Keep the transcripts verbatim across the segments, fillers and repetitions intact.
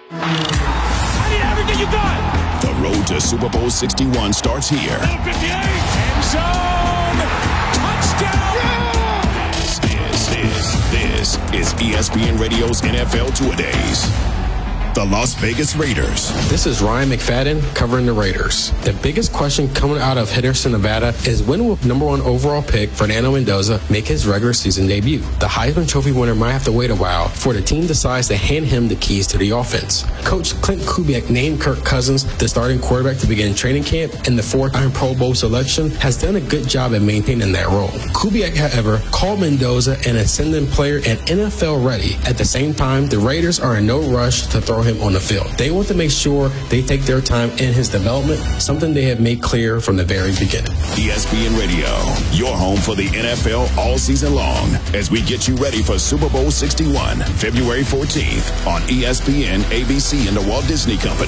I need everything you got. The road to Super Bowl sixty-one starts here. fifty-eight, end zone, touchdown. Yeah! This, this, this, this is E S P N Radio's N F L Two-A-Days. The Las Vegas Raiders. This is Ryan McFadden covering the Raiders. The biggest question coming out of Henderson, Nevada is when will number one overall pick Fernando Mendoza make his regular season debut? The Heisman Trophy winner might have to wait a while before the team decides to hand him the keys to the offense. Coach Clint Kubiak named Kirk Cousins the starting quarterback to begin training camp, and the four-time Pro Bowl selection has done a good job at maintaining that role. Kubiak, however, called Mendoza an ascendant player and N F L ready. At the same time, the Raiders are in no rush to throw him on the field. They want to make sure they take their time in his development, something they have made clear from the very beginning. E S P N Radio, your home for the N F L all season long, as we get you ready for Super Bowl sixty-one, February fourteenth on E S P N, A B C, and the Walt Disney Company.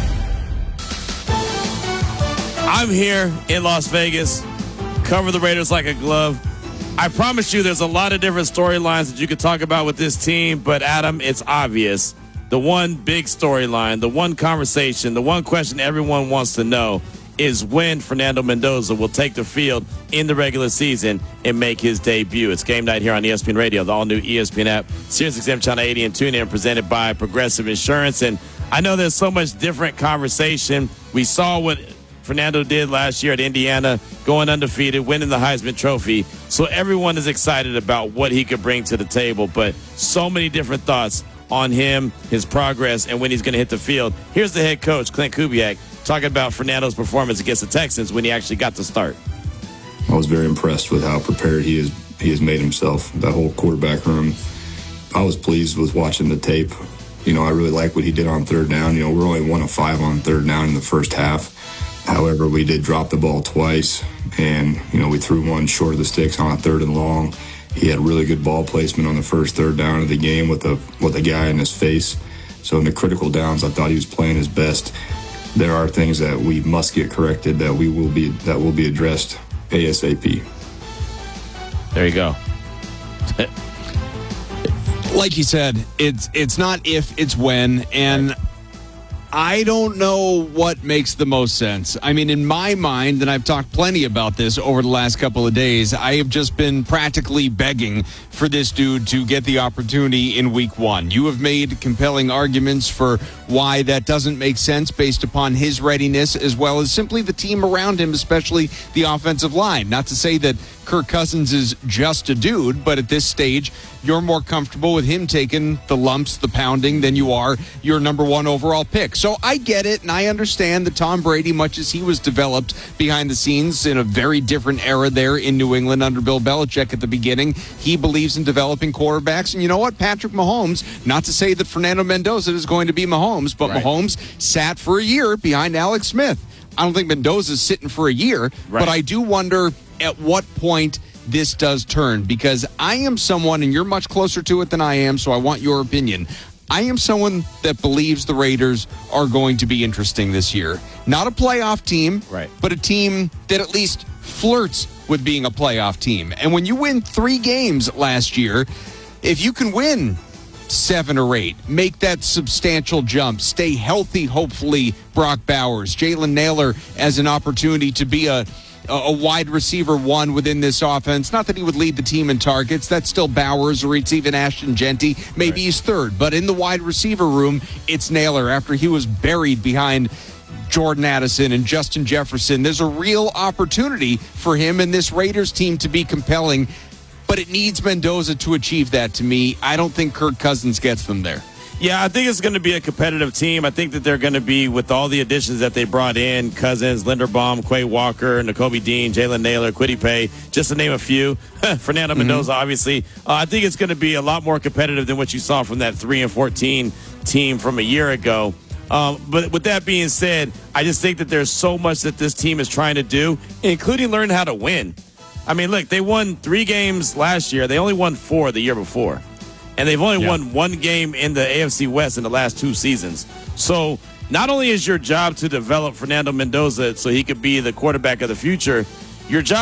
I'm here in Las Vegas, cover the Raiders like a glove. I promise you there's a lot of different storylines that you could talk about with this team, but Adam, it's obvious. The one big storyline, the one conversation, the one question everyone wants to know is when Fernando Mendoza will take the field in the regular season and make his debut. It's game night here on E S P N Radio, the all-new E S P N app, SiriusXM Channel eighty, and TuneIn, presented by Progressive Insurance. And I know there's so much different conversation. We saw what Fernando did last year at Indiana, going undefeated, winning the Heisman Trophy. So everyone is excited about what he could bring to the table, but so many different thoughts on him, his progress, and when he's going to hit the field. Here's the head coach, Clint Kubiak, talking about Fernando's performance against the Texans when he actually got to start. I was very impressed with how prepared he is. He has made himself. That whole quarterback room, I was pleased with watching the tape. You know, I really like what he did on third down. You know, we're only one of five on third down in the first half. However, we did drop the ball twice, and, you know, we threw one short of the sticks on a third and long. He had really good ball placement on the first third down of the game with a with a guy in his face. So in the critical downs, I thought he was playing his best. There are things that we must get corrected that we will be that will be addressed ASAP. There you go. Like you said, it's it's not if, it's when, and right. I don't know what makes the most sense. I mean, in my mind, and I've talked plenty about this over the last couple of days, I have just been practically begging for this dude to get the opportunity in week one. You have made compelling arguments for why that doesn't make sense based upon his readiness, as well as simply the team around him, especially the offensive line. Not to say that Kirk Cousins is just a dude, but at this stage, you're more comfortable with him taking the lumps, the pounding, than you are your number one overall pick. So I get it, and I understand that Tom Brady, much as he was developed behind the scenes in a very different era there in New England under Bill Belichick at the beginning, he believes in developing quarterbacks. And you know what? Patrick Mahomes, not to say that Fernando Mendoza is going to be Mahomes, but right. Mahomes sat for a year behind Alex Smith. I don't think Mendoza's sitting for a year, right. But I do wonder at what point this does turn, because I am someone, and you're much closer to it than I am, so I want your opinion. I am someone that believes the Raiders are going to be interesting this year. Not a playoff team, right. but a team that at least flirts with being a playoff team. And when you win three games last year, if you can win seven or eight, make that substantial jump, stay healthy, hopefully, Brock Bowers, Jalen Nailor as an opportunity to be a a wide receiver one within this offense. Not that he would lead the team in targets. That's still Bowers, or it's even Ashton Genty. Maybe right. he's third. But in the wide receiver room, it's Nailor after he was buried behind Jordan Addison and Justin Jefferson. There's a real opportunity for him and this Raiders team to be compelling, but it needs Mendoza to achieve that to me. I don't think Kirk Cousins gets them there. Yeah, I think it's going to be a competitive team. I think that they're going to be, with all the additions that they brought in, Cousins, Linderbaum, Quay Walker, Nakobe Dean, Jalen Nailor, Kwity Paye, just to name a few. Fernando mm-hmm. Mendoza, obviously. Uh, I think it's going to be a lot more competitive than what you saw from that three and fourteen team from a year ago. Um, but with that being said, I just think that there's so much that this team is trying to do, including learn how to win. I mean, look, they won three games last year. They only won four the year before. And they've only yeah. won one game in the A F C West in the last two seasons. So not only is your job to develop Fernando Mendoza so he could be the quarterback of the future, your job